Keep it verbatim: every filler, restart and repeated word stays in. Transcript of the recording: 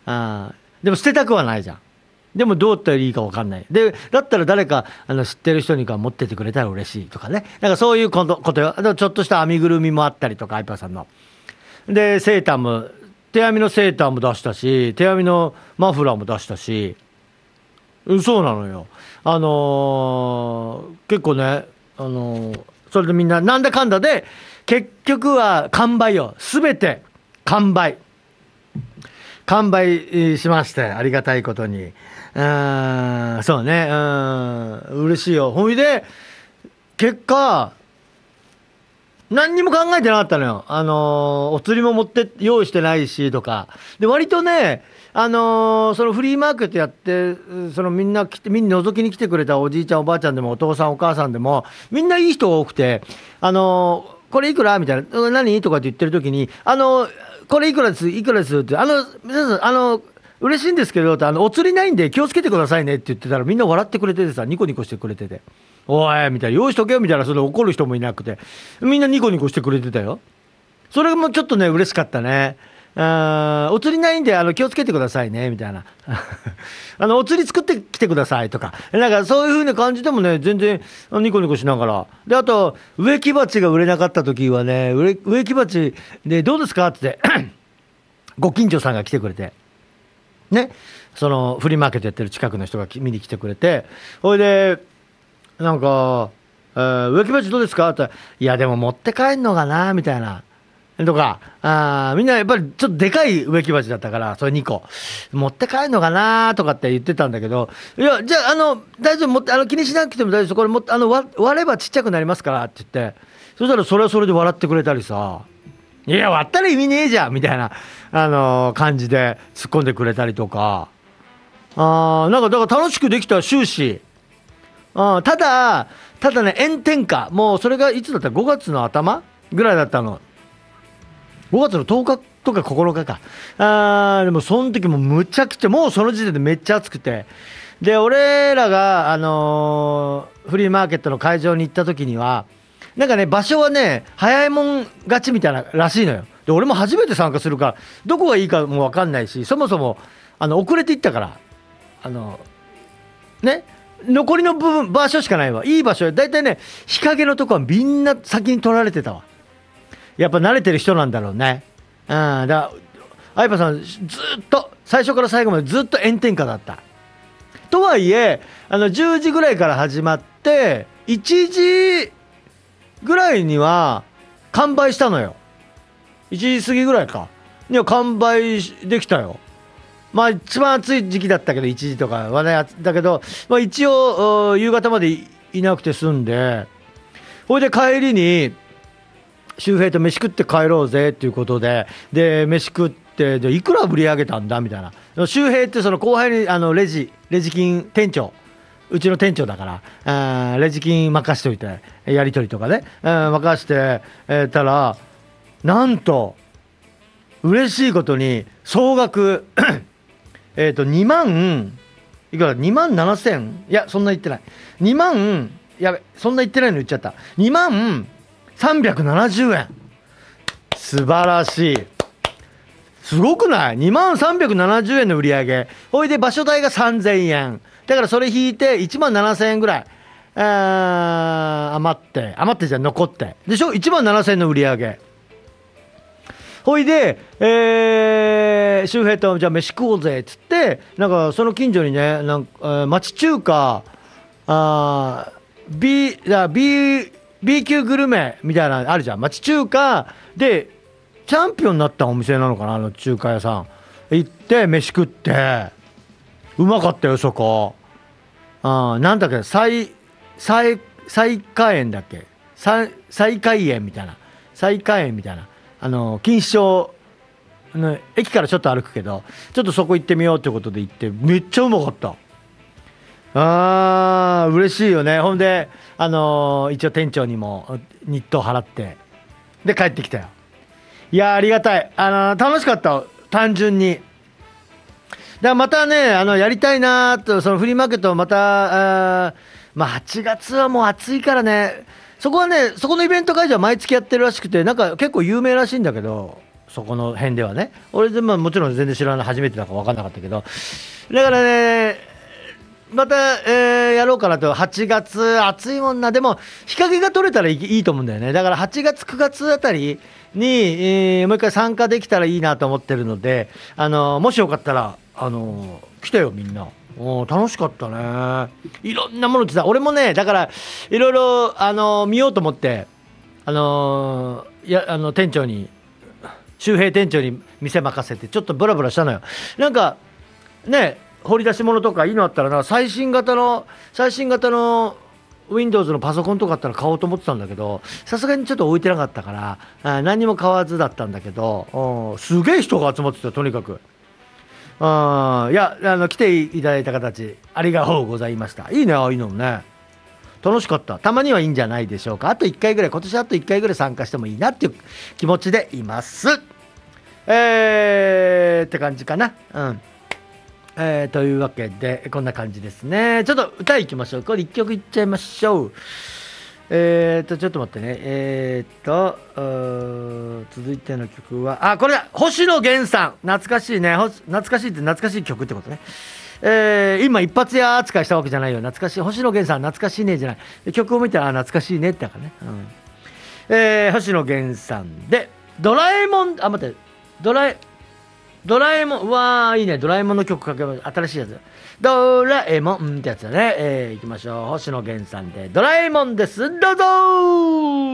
あでも捨てたくはないじゃん。でもどうやったらいいか分かんない。でだったら誰かあの知ってる人にか持ってってくれたら嬉しいとかね。なんかそういうことことよ。ちょっとした編みぐるみもあったりとか、アイパーさんのでセーターも、手編みのセーターも出したし、手編みのマフラーも出したし、そうなのよ。あのー、結構ね、あのー、それでみんななんだかんだで結局は完売よ。すべて完売完売しまして、ありがたいことに。うーん、そうね、うん、嬉しいよ。ほいで結果何にも考えてなかったのよ。あのー、お釣りも持って用意してないしとかで、割とね、あのー、そのフリーマーケットやって、そのみんな来て、みんな覗きに来てくれたおじいちゃんおばあちゃんでもお父さんお母さんでもみんないい人が多くて、あのー、これいくらみたいな、何とかって言ってる時に、あのー、これいくらですいくらですって、あの皆さん、あの嬉しいんですけどって、あのお釣りないんで気をつけてくださいねって言ってたら、みんな笑ってくれててさ、ニコニコしてくれてて、おいみたいな、用意しとけよみたいな、それで怒る人もいなくて、みんなニコニコしてくれてたよ。それもちょっとね嬉しかったね。あお釣りないんであの気をつけてくださいねみたいなあのお釣り作ってきてくださいとか、なんかそういう風な感じでもね、全然ニコニコしながら。であと植木鉢が売れなかった時はね、植植木鉢でどうですかってご近所さんが来てくれてね、そのフリーマーケットやってる近くの人が見に来てくれて、ほいでなんか、えー、植木鉢どうですかって、いやでも持って帰んのかなみたいなとか、あみんなやっぱりちょっとでかい植木鉢だったから、それにこ持って帰んのかなとかって言ってたんだけど、いやじゃあ、あの大丈夫、持ってあの気にしなくても大丈夫です、これもあの割割ればちっちゃくなりますからって言って、そしたらそれはそれで笑ってくれたりさ、いや割ったら意味ねえじゃんみたいな、あのー、感じで突っ込んでくれたりとか、あなんかだから楽しくできた終始。あただただね、炎天下、もうそれがいつだったらごがつの頭ぐらいだったの。ごがつのとおかとかここのかか。あでもその時もむちゃくちゃ、もうその時点でめっちゃ暑くて、で俺らが、あのー、フリーマーケットの会場に行った時にはなんかね、場所はね早いもん勝ちみたいならしいのよ。で俺も初めて参加するからどこがいいかも分かんないし、そもそもあの遅れて行ったから、あのね残りの部分場所しかないわ。いい場所だいたいね、日陰のとこはみんな先に取られてたわ。やっぱ慣れてる人なんだろうね。うん、だアイパさんずっと最初から最後までずっと炎天下だった。とはいえあのじゅうじぐらいから始まっていちじぐらいには完売したのよ。いちじ過ぎぐらいかには完売できたよ。まあ一番暑い時期だったけどいちじとかはねだけど、まあ、一応夕方まで い, いなくて済んで、ほいで帰りに周平と飯食って帰ろうぜっていうことで、で飯食ってでいくら売り上げたんだみたいな。周平ってその後輩にあのレジレジ金店長、うちの店長だからあレジ金任しといてやり取りとかね、任してたらなんと嬉しいことに総額えっとにまんいくらにまんななせん、いやそんな言ってない、にまんやべそんな言ってないの言っちゃった、にまんさんびゃくななじゅうえん。素晴らしい、すごくない？ にまんさんびゃくななじゅうえんの売り上げ、ほいで場所代がさんぜんえんだから、それ引いていちまんななせんえんぐらい、あ余って余ってじゃ残ってでしょ、いちまんななせんえんの売り上げ。ほいで、えー、周平とじゃあ飯食おうぜっつって、なんかその近所にね、なんか、えー、町中華あ B, B, B 級グルメみたいなのあるじゃん。町中華でチャンピオンになったお店なのかな、あの中華屋さん行って飯食ってうまかったよそこ。あなんだっけ、再再再開園だっけ、再再開園みたいな、再開園みたいな、あの錦糸町の駅からちょっと歩くけど、ちょっとそこ行ってみようってことで行ってめっちゃうまかった。あー嬉しいよね。ほんで、あのー、一応店長にも日当払ってで帰ってきたよ。いやありがたい、あのー、楽しかった、単純に。だからまたね、あのやりたいなと、そのフリーマーケットまた、あまあはちがつはもう暑いからね、そこはね、そこのイベント会場は毎月やってるらしくて、なんか結構有名らしいんだけど、 そこの辺ではね。俺でももちろん全然知らない、初めてだから分かんなかったけど、だからね、また、えーやろうかなと。はちがつ暑いもんな。でも日陰が取れたらいい、いいと思うんだよね。だからはちがつくがつあたりに、えーもう一回参加できたらいいなと思ってるので、あのもしよかったら、あの来てよみんな。お楽しかったね。いろんなもの来た。俺もね、だからいろいろ、あの見ようと思って、あのいやあの店長に、周平店長に店任せてちょっとブラブラしたのよ。なんかね、掘り出し物とかいいのあったらな、最新型の最新型の Windows のパソコンとかあったら買おうと思ってたんだけど、さすがにちょっと置いてなかったから、あ何にも買わずだったんだけど、うんすげえ人が集まってたよ、とにかく。あいや、あの来ていただいた方たちありがとうございました。いいね、ああいうのもね、楽しかった。たまにはいいんじゃないでしょうか。あといっかいぐらい、今年あといっかいぐらい参加してもいいなっていう気持ちでいます。えーって感じかな。うんえー、というわけでこんな感じですね。ちょっと歌いきましょう。これいっきょくいっちゃいましょう。えーとちょっと待ってね。えーとうー続いての曲は、あこれだ、星野源さん。懐かしいね。ほ懐かしいって懐かしい曲ってことね。えー今一発屋扱いしたわけじゃないよ。懐かしい、星野源さん懐かしいねじゃない。曲を見たら、あ懐かしいねってだからね。うんえー星野源さんでドラえもん、あ待って、ドラえドラえもん、うわーいいね。ドラえもんの曲かけます。新しいやつ。ドラえもんってやつだね。えー、いきましょう。星野源さんでドラえもんです。どうぞー。